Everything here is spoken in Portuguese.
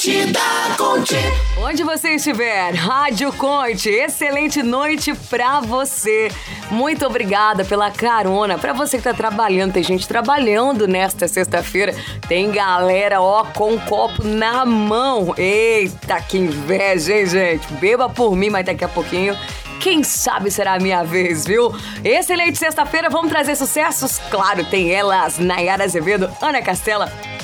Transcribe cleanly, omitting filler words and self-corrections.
Conte. Onde você estiver, Rádio Conte, excelente noite pra você. Muito obrigada pela carona. Pra você que tá trabalhando, tem gente trabalhando nesta sexta-feira. Tem galera, ó, com um copo na mão. Eita, que inveja, hein, gente? Beba por mim, mas daqui a pouquinho, quem sabe será a minha vez, viu? Excelente sexta-feira, vamos trazer sucessos? Claro, tem elas, Nayara Azevedo, Ana Castela,